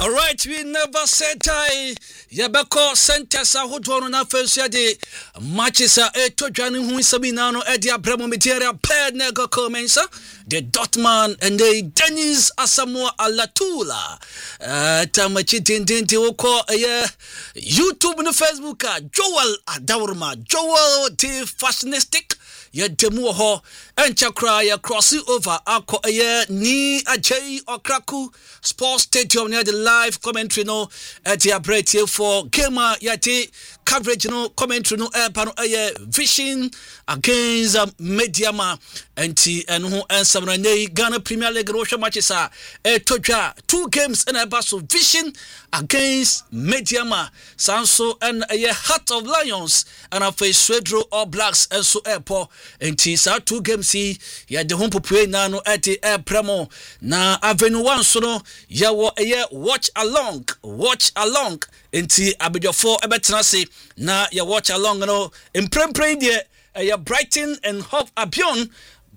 All right, we never said tie. Yabako centers a hoodworn na first de matches a to joining who is Sabinano Edia Bremo Materia paired nego commensa. The Dotman and the Dennis Asamoah Alatula. Tamachi Tindinti Oko YouTube and Facebook. Joel Adaurma. Joel the Fashionistic. Yedemu ho enchakra ya crossing over ako ni ajay okraku sports stadium near the live commentary no at the abrete for gamer yati coverage no commentary no pano vision against Mediama anti and who answer Ghana Premier League Russia matches are toja 2 games in a basso vision against Mediama Sanso and Heart of Lions and a face Swedro All Blacks and so airport and sa 2 games ya de home popue na no at the air premo na avenue 1 so no ya wo watch along enti abedofo ebetena se na ya watch along no imprempre de ya Brighton and Hove Albion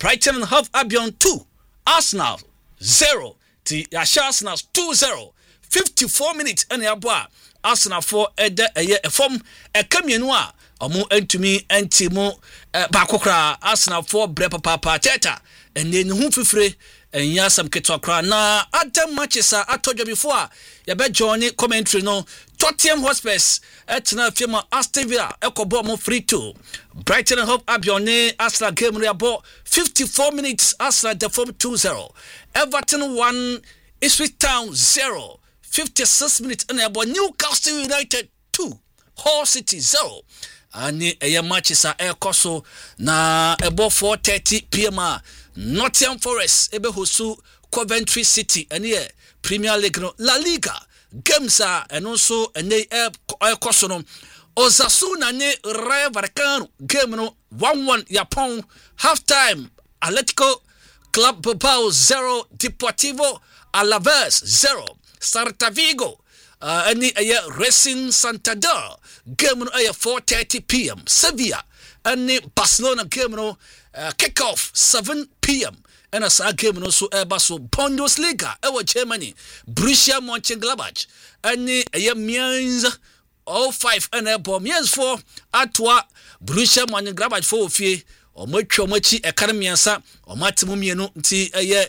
2 Arsenal 0 ti ya Arsenal 2-0 54 minutes and ya boa Arsenal for a form a kamienu a omo entumi entimo bakokra Arsenal for brepa papa teta and then hu fifre and yasam ketokra na adam matches atodwa before ya be join commentary no Tottenham Hotspurs etna firma Aston Villa ekobo mo 3-2 Brighton and Hove Albion Arsenal game no abo 54 minutes Arsenal the form 2-0 Everton 1 Ipswich Town 0 56 minutes and abo Newcastle United 2 Hull City 0 ani matches koso na abo 4:30 p.m. Nottingham Forest ebe hosu Coventry City ani Premier League no La Liga games and also ene koso no Osasuna ne Rayo Vallecano game no 1-1 Yapon half time Atletico Club Bilbao 0 Deportivo Alaves 0 Celta Vigo any Racing Santander game no 4:30 p.m. Sevilla any Barcelona game no kick off 7 p.m. and as a game no so baso Bundesliga Germany Borussia Mönchengladbach any Mainz 05 and Mainz 4 atwa Borussia Mönchengladbach 4 fie o matwachi ekaremiansa o matemu mienu nti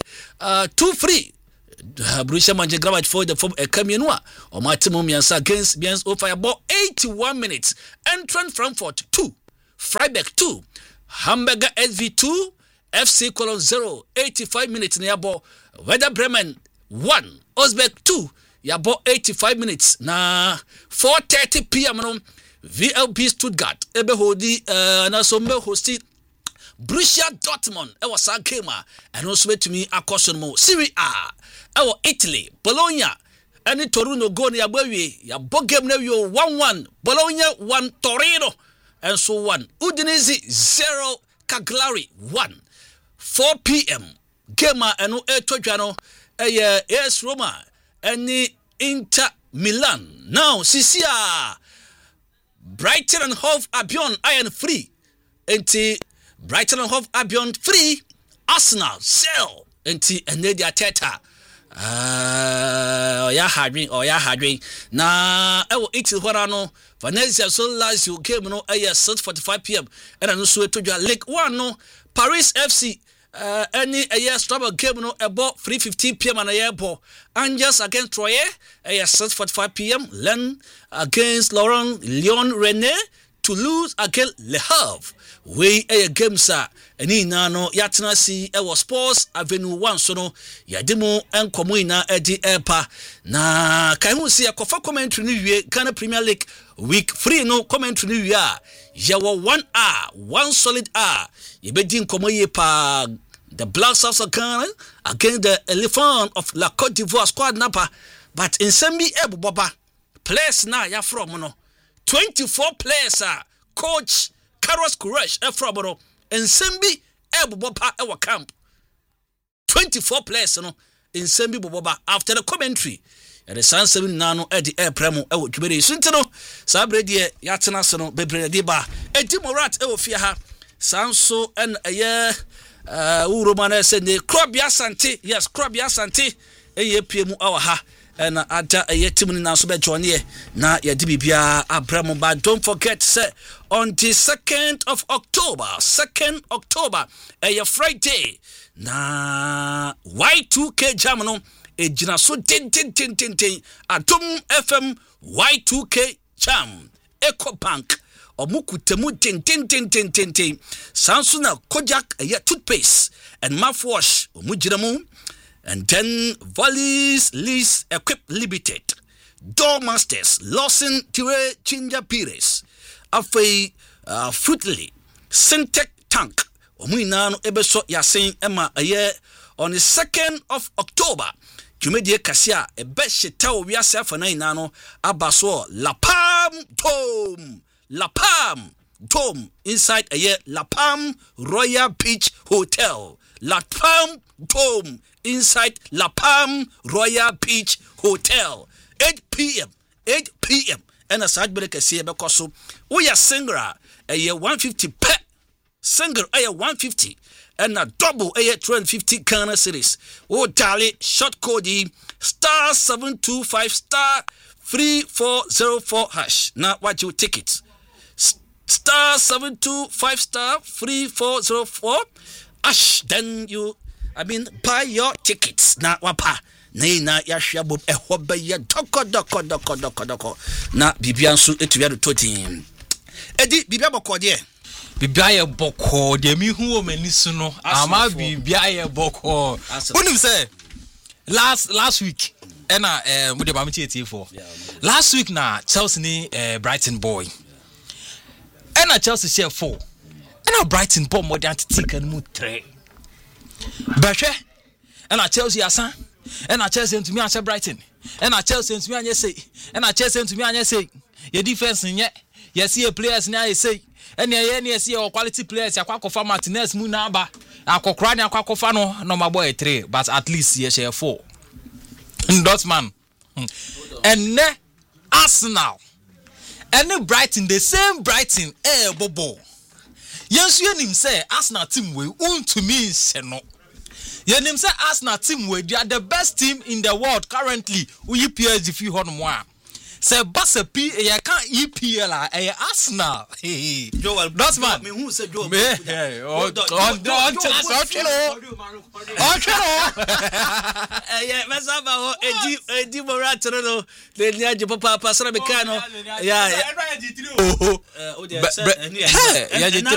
2-3 Borussia Mönchengladbach for the form ekamienu a o matemu miansa against Mainz 05 ball 81 minutes Eintracht Frankfurt 2 Freiburg 2 Hamburger SV 2 FC Cologne 0 85 minutes na yabo Werder Bremen 1 Osberg 2 yabo 85 minutes na 4:30 p.m. no VLB Stuttgart ebe hodi na so me hosti Borussia Dortmund was a gamer and also to me a caution mo Serie A our Italy Bologna and Torino go na yabwe ya game na yo 1-1 Bologna 1 Torino and so 1 Udinese 0 Cagliari 1 4 p.m. Gamer and Tojano AS Roma and Inter Milan now Sisia Brighton and Hove Albion iron free enti Brighton and Hove Albion free Arsenal 0 enti Enedia Teta ya hadwin na ewo iti hora no Venezia so Lazio game no 6:45 p.m. and no so to League 1 no Paris FC any Strasbourg game no about 3:15 p.m. and airport Angers against Troyes 6:45 p.m. Lens against Lyon Rennes Toulouse against Le Havre we games eni na no yatena si was Sports Avenue 1 so no yademo enkomo ina edi epa na kai hu si akofa commentary ni wie Ghana Premier League week free no commentary ni wie ya 1 hour 1 solid hour yebedi nkomo ye pa the Black Stars of Ghana against the Elephant of La Côte d'Ivoire squad napa but in Sembi Eboba players na ya from no 24 players coach Carlos Courage from no in Sembi Eboba our camp 24 players no in Sembi Boba after the commentary at the San 7 nano at the air premo e wo dwumere suntino sabre de yatena so no bebre de ba edi morat e wo fie ha sanso en Uromane said the Krobia Santi, yes, Krobia Santi, a piemu our ha, and ada yetim na so be join here na ye di bibia abramo. But don't forget say on the 2nd of October a Friday na Y2K jam no ejina so tin Atom FM Y2K jam Eco Bank omukutemu tin Samsung Kojak toothpaste and mouthwash omujiramu. And then Valleys Lease Equip Limited, Doormasters, Lawson Tire Chinja Pires, Afei Fruitly, Syntec Tank, Omuinano Ebeso Yasin Emma aye on the 2nd of October. Jumedie Kasia, a best shitao Yasa for Nainano, Abaso, La Palm Dome, inside a year, La Palm Royal Beach Hotel, La Palm Dome. Inside La Palm Royal Beach Hotel, 8 p.m. And a side break see because so we are singer a year 150 per single a year 150 and a double a year 250 Ghana series. Oh tally short code *725 *3404 hash. Now what you tickets *725 *3404 hash. Then you buy your tickets na wapa na yahwea bob ehoba ye doko na bibia nso etuya do totin edi bibia boko de mi hu o mani su no ama bibia ye boko unim say last week na we dey ba me tie for last week na Chelsea ni Brighton boy na Chelsea share 4 na Brighton bomb more than ticket mu 3 Bashwe and I Chelsea asan and I Chelsea to me and Brighton and I Chelsea to me and say and I Chelsea to me and say your defense in yet you see a players now you say and you see your quality players akwa for Martinez mu na ba akokra na akwa for no my boy 3 but at least you share 4 Dortmund and Arsenal and Brighton the same Brighton bobo yes you him say Arsenal team we to me say no. You name say Arsenal team we they are the best team in the world currently. We PSG fi hon mo a. Say Barca P e kan EPL a Arsenal. Hey. Joel Dortmund. Me who say Joel. On mesaba ho edi moratro no. Le niaje papa pasra me kan no. Yeah.